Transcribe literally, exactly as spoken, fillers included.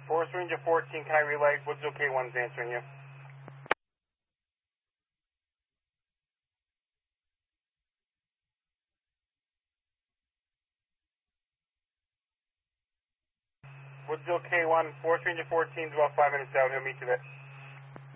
Forest Ranger fourteen, can I relay? Woodsville K one's answering you. Woodsville K one, Forest Ranger fourteen is about five minutes out. He'll meet you there.